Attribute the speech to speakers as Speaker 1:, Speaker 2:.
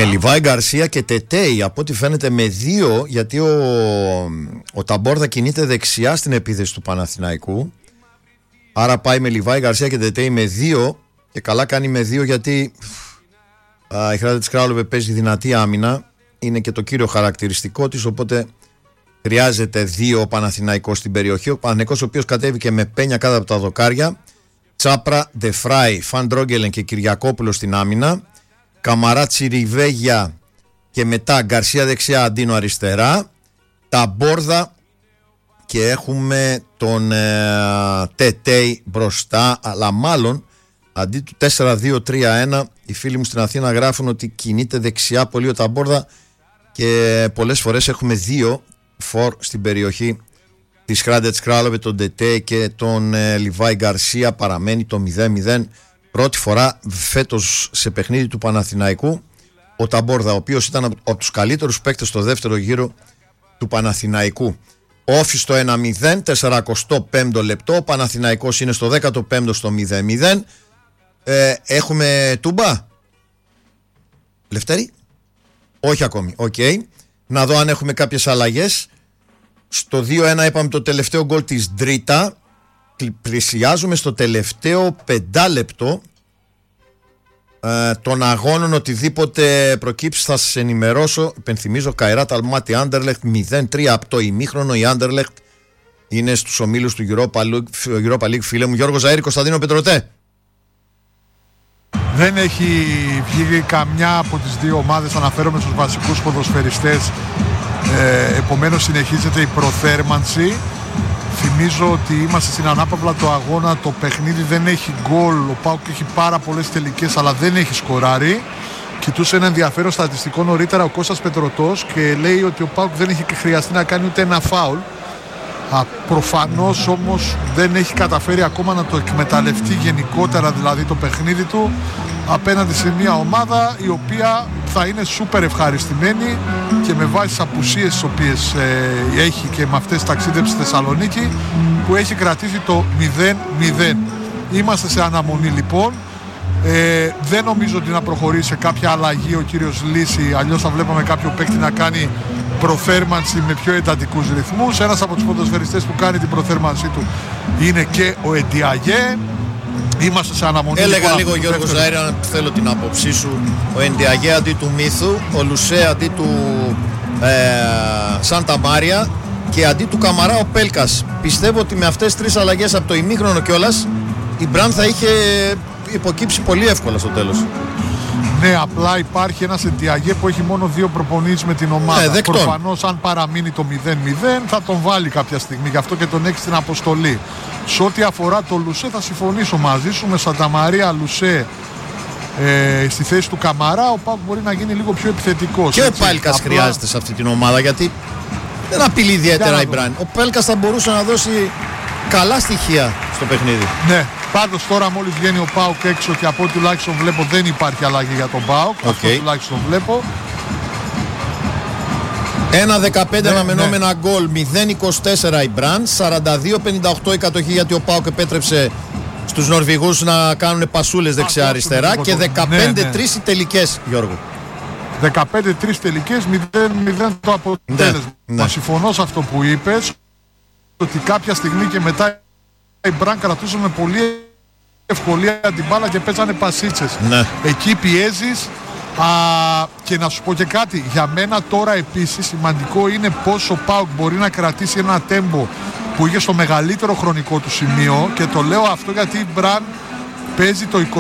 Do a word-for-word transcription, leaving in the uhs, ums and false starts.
Speaker 1: Με Λιβάη Γκαρσία και Τετέι, από ό,τι φαίνεται με δύο, γιατί ο, ο Ταμπόρδα κινείται δεξιά στην επίθεση του Παναθηναϊκού. Άρα πάει με Λιβάη Γκαρσία και Τετέι με δύο, και καλά κάνει με δύο, γιατί α, η Hrádec Králové παίζει δυνατή άμυνα. Είναι και το κύριο χαρακτηριστικό της, οπότε χρειάζεται δύο ο Παναθηναϊκός στην περιοχή. Ο Παναθηναϊκός, ο οποίος κατέβηκε με Πένια κάτω από τα δοκάρια, Τσάπρα, Ντεφράι, Φαν Ντρόγκελεν και Κυριακόπουλο στην άμυνα, Καμαρά, Τσιριβέγια και μετά Γκαρσία δεξιά, Αντίνο αριστερά, Ταμπόρδα και έχουμε τον ε, Τετέι μπροστά. Αλλά μάλλον αντί του τέσσερα δύο τρία ένα, οι φίλοι μου στην Αθήνα γράφουν ότι κινείται δεξιά πολύ ο Ταμπόρδα και πολλές φορές έχουμε δύο φορ στην περιοχή της Hrádec Králové, τον Τετέι και τον ε, Λιβάη Γκαρσία. Παραμένει το μηδέν μηδέν. Πρώτη φορά φέτος σε παιχνίδι του Παναθηναϊκού ο Ταμπόρδα, ο οποίος ήταν από τους καλύτερους παίκτες στο δεύτερο γύρο του Παναθηναϊκού. Όφι στο ένα μηδέν, σαράντα πέμπτο λεπτό, ο Παναθηναϊκός είναι στο δέκατο πέμπτο στο μηδέν μηδέν. ε, Έχουμε Τούμπα Λευτέρη? Όχι ακόμη, οκ. Okay. Να δω αν έχουμε κάποιες αλλαγές. Στο δύο ένα είπαμε το τελευταίο γκολ της Ντρίτα. Πλησιάζουμε στο τελευταίο πεντάλεπτο ε, των αγώνων. Οτιδήποτε προκύψει θα σας ενημερώσω. Υπενθυμίζω Καϊράτ Αλμάτι Άντερλεχτ μηδέν τρία από το ημίχρονο. Η Άντερλεχτ είναι στους ομίλους του Europa League, Europa League, φίλε μου. Γιώργο Ζαΐρη, Κωνσταντίνο Πετρωτέ.
Speaker 2: Δεν έχει βγει καμιά από τις δύο ομάδες, αναφέρομαι στους βασικούς ποδοσφαιριστές, ε, επομένως συνεχίζεται η προθέρμανση. Θυμίζω ότι είμαστε στην ανάπαυλα του αγώνα, το παιχνίδι δεν έχει γκολ, ο ΠΑΟΚ έχει πάρα πολλές τελικές αλλά δεν έχει σκοράρει. Κοιτούσε ένα ενδιαφέρον στατιστικό νωρίτερα ο Κώστας Πετρωτός και λέει ότι ο ΠΑΟΚ δεν έχει χρειαστεί να κάνει ούτε ένα φάουλ. Α, προφανώς όμως δεν έχει καταφέρει ακόμα να το εκμεταλλευτεί γενικότερα, δηλαδή το παιχνίδι του, απέναντι σε μια ομάδα η οποία θα είναι σούπερ ευχαριστημένη και με βάση τις απουσίες τις οποίες ε, έχει και με αυτές ταξίδεψη στη Θεσσαλονίκη, που έχει κρατήσει το μηδέν μηδέν. Είμαστε σε αναμονή λοιπόν. Ε, δεν νομίζω ότι να προχωρήσει σε κάποια αλλαγή ο κύριος Λύση, αλλιώς θα βλέπαμε κάποιο παίκτη να κάνει προθέρμανση με πιο εντατικούς ρυθμούς. Ένας από τους ποδοσφαιριστές που κάνει την προθέρμανσή του είναι και ο Εντιαγέ. Είμαστε σε αναμονή.
Speaker 1: Έλεγα λίγο Γιώργο Ζαΐρη, αν θέλω την άποψή σου. Ο Εντιαγέ αντί του Μίθου, ο Λουσέ αντί του ε, Σάντα Μάρια και αντί του Καμαρά ο Πέλκας. Πιστεύω ότι με αυτές τις τρεις αλλαγές από το ημίχρονο κιόλας η Μπραν θα είχε υποκύψει πολύ εύκολα στο τέλος.
Speaker 2: Ναι, απλά υπάρχει ένας Εντιαγέ που έχει μόνο δύο προπονήσεις με την ομάδα. Ε, Προφανώς αν παραμείνει το μηδέν μηδέν θα τον βάλει κάποια στιγμή, γι' αυτό και τον έχει στην αποστολή. Σε ό,τι αφορά το Λουσέ θα συμφωνήσω μαζί σου, με Σάντα Μάρια, Λουσέ ε, στη θέση του Καμαρά ο ΠΑΟΚ μπορεί να γίνει λίγο πιο επιθετικός.
Speaker 1: Και έτσι. Ο Πέλκας απλά χρειάζεται σε αυτή την ομάδα, γιατί δεν απειλεί ιδιαίτερα η Μπραν. Ο Πέλκας θα μπορούσε να δώσει καλά στοιχεία στο παιχνίδι.
Speaker 2: Ναι, πάντως τώρα μόλις βγαίνει ο ΠΑΟΚ έξω και από ό,τι τουλάχιστον βλέπω δεν υπάρχει αλλαγή για τον ΠΑΟΚ. Okay. Αυτό τουλάχιστον βλέπω.
Speaker 1: ένα δεκαπέντε
Speaker 2: ναι,
Speaker 1: αναμενόμενα
Speaker 2: ναι.
Speaker 1: γκολ, μηδέν είκοσι τέσσερα η Μπραν, σαράντα δύο πενήντα οκτώ η κατοχή, γιατί ο ΠΑΟΚ επέτρεψε στους Νορβηγούς να κάνουν πασούλες δεξιά-αριστερά και δεκαπέντε τρεις ναι, ναι. οι τελικές, Γιώργο.
Speaker 2: δεκαπέντε τρεις τελικές, μηδέν μηδέν το αποτέλεσμα. Ναι, ναι. Συμφωνώ σε αυτό που είπες, ότι κάποια στιγμή και μετά οι Μπραν κρατούσαν με πολύ ευκολία την μπάλα και παίζανε πασίτσες. Ναι. Εκεί πιέζεις. Α, και να σου πω και κάτι, για μένα τώρα επίσης σημαντικό είναι πώς ο ΠΑΟΚ μπορεί να κρατήσει ένα τέμπο που είχε στο μεγαλύτερο χρονικό του σημείο, και το λέω αυτό γιατί η Μπραν παίζει το